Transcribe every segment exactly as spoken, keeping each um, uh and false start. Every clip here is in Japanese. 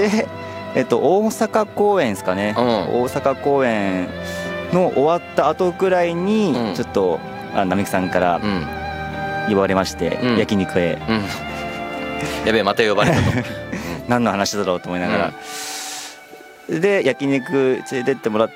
で、えっと、大阪公演ですかね、 うん、 大阪公演の終わった後ぐらいに、 うん、 ちょっとあ並木さんから呼ばれまして、うん、焼肉へ、 うん、やべえまた呼ばれたと何の話だろうと思いながら、うん、で焼肉連れてってもらって、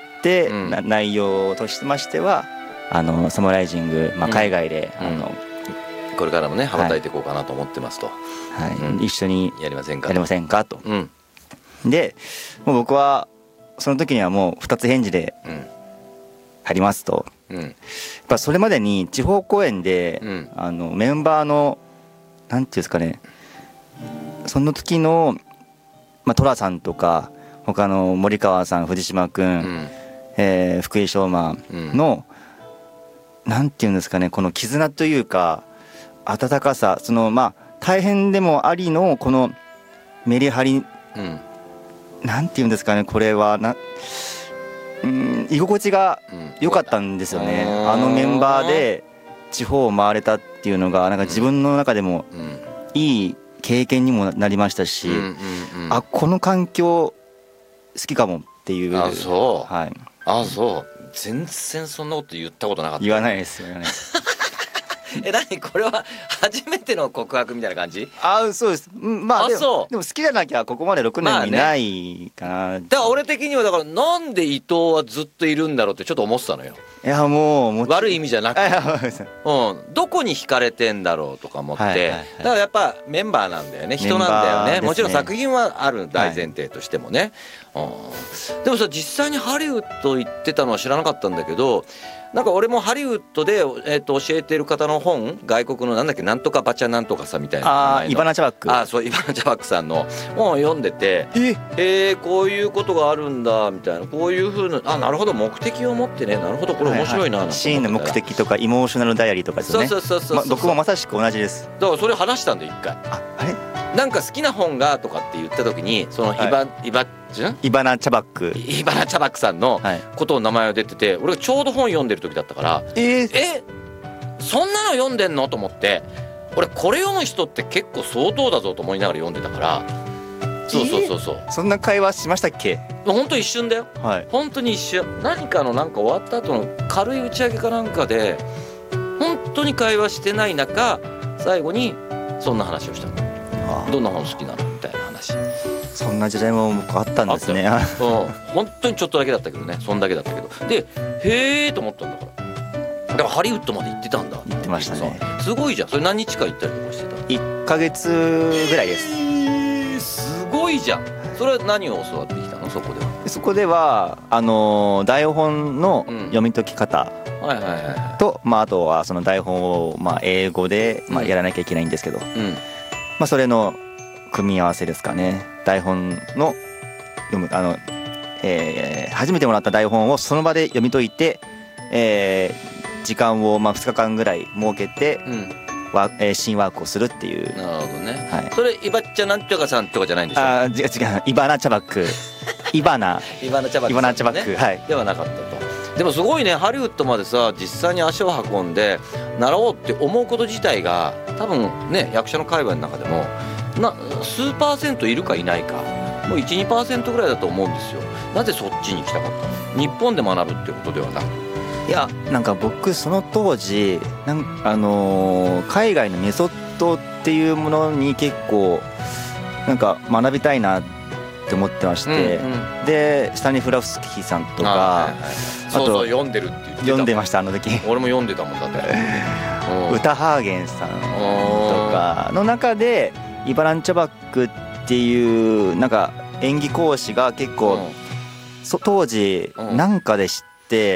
うん、内容としましてはあのサムライジング、まあ、海外で、うん、あのこれからもね羽ばたいていこうかなと思ってますと、 はいはい、うん、一緒にやりませんかやりませんかと、 うん、 でもう僕はその時にはもうふたつ返事で入りますと、うん、やっぱそれまでに地方公演で、うん、あのメンバーのなんていうんですかね、その時の、まあ、寅さんとか他の森川さん、藤島君、うん、えー、福井翔馬の、うん、なんていうんですかね、この絆というか温かさ、そのまあ大変でもありのこのメリハリ、うん、なんていうんですかね、これはな、うん、居心地が良かったんですよね、うん、あのメンバーで地方を回れたっていうのがなんか自分の中でもいい経験にもなりましたし、うんうんうん、あこの環境好きかもっていう。 あそう、 はい、 あそう全然そんなこと言ったことなかった。 言わないですよ言わないですえ何これは初めての告白みたいな感じ？ あそうです、まあでも、 そうでも好きじゃなきゃここまでろくねんいないかな、まあね、 だから俺的にはだからなんで伊藤はずっといるんだろうってちょっと思ってたのよ。 いやもうも悪い意味じゃなくて、うん、どこに惹かれてんだろうとか思って、はいはいはい、だからやっぱメンバーなんだよね、人なんだよ ね, ねもちろん作品はある大前提としてもね、はい、うん、でもさ実際にハリウッド行ってたのは知らなかったんだけど、なんか俺もハリウッドで、えー、と教えてる方の本、外国のなんだっけなんとかバチャなんとかさみたいな、 あイバナチャバック、 あそうイバナチャバックさんの本を読んでて、 ええー、こういうことがあるんだみたいな、こういう風な、あなるほど目的を持ってね、なるほどこれ面白いな、はいはい、 シーンの目的とかイモーショナルダイアリーとかですよね。そうそうそうそう、ま、僕もまさしく同じです。 だからそれ話したんで一回、 ああれなんか好きな本がとかって言った時にそのイバ、はい、イバイバナチャバックイバナチャバックさんのことを名前が出てて、俺がちょうど本読んでる時だったから、えー、えそんなの読んでんのと思って、俺これ読む人って結構相当だぞと思いながら読んでたから、そうそうそうそう、 えー、そんな会話しましたっけ？ 本当一瞬だよ、 はい、 本当に一瞬、何かのなんか終わった後の軽い打ち上げかなんかで本当に会話してない中最後にそんな話をしたの。どんな本好きなのみたいな話。 そんな時代もあったんですね。うん、 本当にちょっとだけだったけどね、そんだけだったけど、でへーと思ったんだから。だからハリウッドまで行ってたんだ。 行ってましたね。 すごいじゃん。それ何日か行ったりとかしてた？ いっかげつぐらいです。 えー、すごいじゃん。それは何を教わってきたの？そこでは。 そこではあのー、台本の読み解き方と、まああとはその台本をまあ英語でまあやらなきゃいけないんですけど。うんうんまあ、それの組み合わせですかね。台本の読むあの、えー、初めてもらった台本をその場で読み解いて、えー、時間をまあふつかかんぐらい設けて、うんワえー、新ワークをするっていう。 なるほどね、はい、それイバッチャなんとかさんとかじゃないんでしょ？ あ違う違う、イバナチャバックイバナイバナチャバック、ね、 イバナチャバック、はい、 ではなかったと。でもすごいね、ハリウッドまでさ実際に足を運んで習おうって思うこと自体が多分ね役者の界隈の中でもな数パーセントいるかいないか、もう いち、にパーセント ぐらいだと思うんですよ。なぜそっちに行きたかったの？日本で学ぶってことではなく。 いやなんか僕その当時なんあのー、海外のメソッドっていうものに結構なんか学びたいなって思ってまして、うんうん、でスタニフラフスキーさんとか、はいはい、 あとそうそう読んでるって言ってた。 読んでましたあの時。 俺も読んでたもんだってウタハーゲンさんとかの中でイバナンチャバックっていうなんか演技講師が結構、うん、そ当時なんかで知って、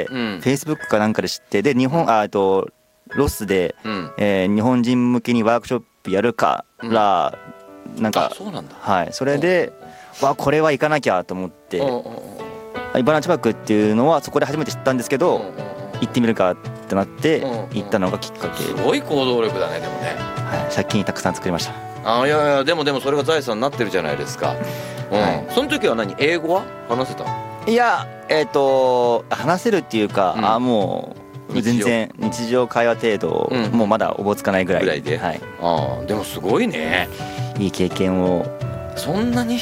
うん、Facebook かなんかで知って、で日本あとロスで、うんえー、日本人向けにワークショップやるから、うん、なんかそうなんだ、 はい、それで、うん、わこれは行かなきゃと思って、うん、イバナンチャバックっていうのはそこで初めて知ったんですけど、うん、行ってみるかってなって行ったのがきっかけ。 すごい行動力だねでもね、 はい、借金たくさん作りました。 あいやいやでもでもそれが財産になってるじゃないですか、うんはい、その時は何英語は話せた？ いやえっ、ー、と話せるっていうか、うん、あもう全然日常会話程度、うん、もうまだおぼつかないぐらいぐらいで、 はい、 あでもすごいね、 いい経験を。 そんなに